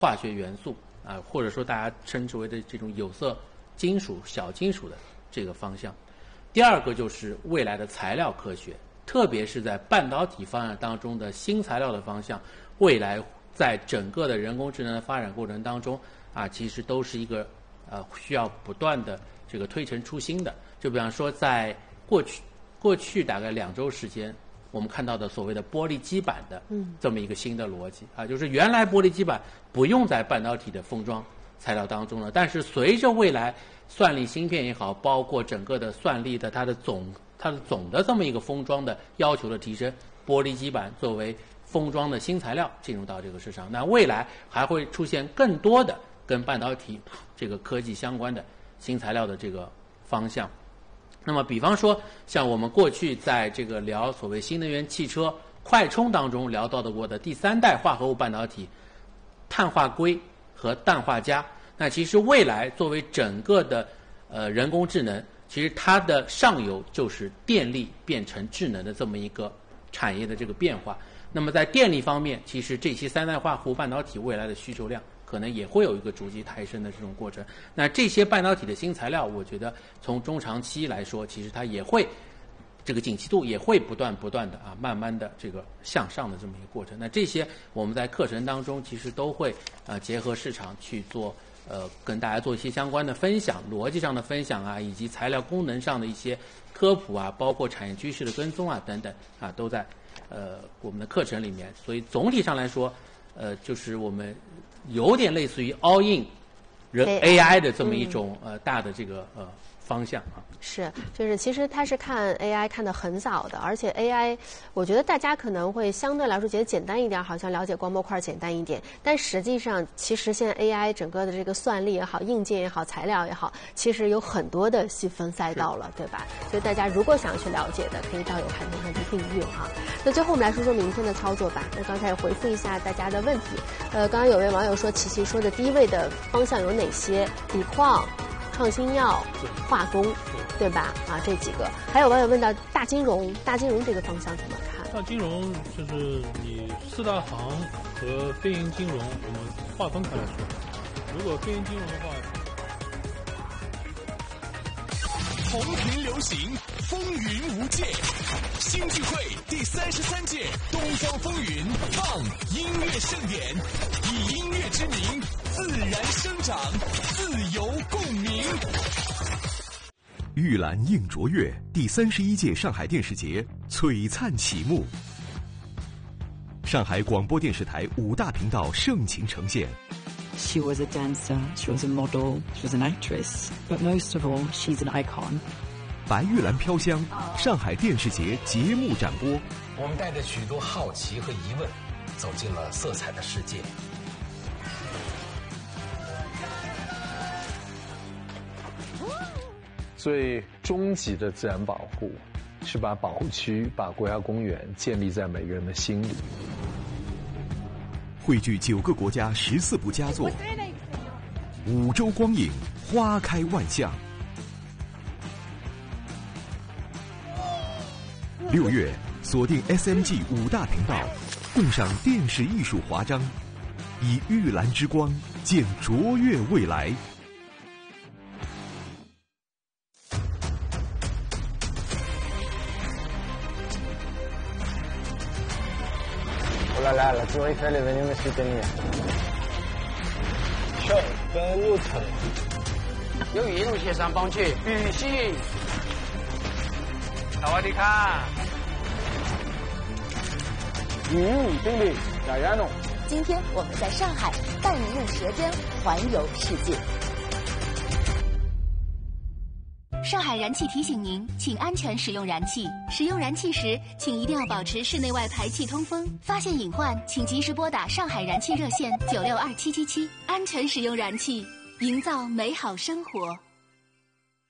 化学元素啊，或者说大家称之为的这种有色金属、小金属的这个方向。第二个就是未来的材料科学，特别是在半导体方案当中的新材料的方向，未来在整个的人工智能的发展过程当中啊，其实都是一个需要不断的这个推陈出新的。就比方说，在过去大概2周时间，我们看到的所谓的玻璃基板的这么一个新的逻辑啊，就是原来玻璃基板不用在半导体的封装材料当中了，但是随着未来算力芯片也好，包括整个的算力的它的总的这么一个封装的要求的提升，玻璃基板作为封装的新材料进入到这个市场，那未来还会出现更多的跟半导体这个科技相关的新材料的这个方向。那么比方说像我们过去在这个聊所谓新能源汽车快充当中聊到的过的第3代化合物半导体碳化硅和氮化镓，那其实未来作为整个的人工智能，其实它的上游就是电力变成智能的这么一个产业的这个变化。那么在电力方面，其实这些3代化合物半导体未来的需求量可能也会有一个逐级抬升的这种过程。那这些半导体的新材料，我觉得从中长期来说，其实它也会这个景气度也会不断的啊，慢慢的这个向上的这么一个过程。那这些我们在课程当中其实都会结合市场去做跟大家做一些相关的分享，逻辑上的分享啊，以及材料功能上的一些科普啊，包括产业趋势的跟踪啊等等啊，都在我们的课程里面。所以总体上来说，就是我们有点类似于 all in AI 的这么一种大的这个方向啊。 是，就是其实他是看 AI 看得很早的，而且 AI 我觉得大家可能会相对来说觉得简单一点，好像了解光模块简单一点，但实际上其实现在 AI 整个的这个算力也好，硬件也好，材料也好，其实有很多的细分赛道了，对吧？所以大家如果想去了解的，可以到有盘点上去订阅哈。那最后我们来说说明天的操作吧。那刚才也回复一下大家的问题，刚刚有位网友说，琪琪说的低位的方向有哪些？锂矿、创新药、化工，对吧？啊，这几个。还有网友问到大金融这个方向怎么看？ 大金融就是你4大行和非银金融，我们划分开来说。如果非银金融的话， 红屏流行，风云无界。新聚会第33届东方风云放音乐盛典，以音乐之名自然生长，自由共鸣。 玉兰映卓越第31届上海电视节璀璨启幕，上海广播电视台5大频道盛情呈现。 She was a dancer, she was a model, she was an actress, but most of all, she's an icon. 白玉兰飘香，上海电视节节目展播。 我们带着许多好奇和疑问，走进了色彩的世界。 最终极的自然保护，是把保护区、把国家公园建立在每个人的心里。 汇聚9个国家14部佳作，5周光影，花开万象。6月，锁定 SMG 5大频道，共赏电视艺术华章，以玉兰之光见卓越未来。 来了，Joey Kelly venu me soutenir。 Sean 跟 Newton 由于一路协商帮去语系。萨瓦迪卡。 经理，雅亚诺。 今天我们在上海带你用舌尖环游世界。上海燃气提醒您，请安全使用燃气。使用燃气时，请一定要保持室内外排气通风。发现隐患，请及时拨打上海燃气热线962777。安全使用燃气，营造美好生活。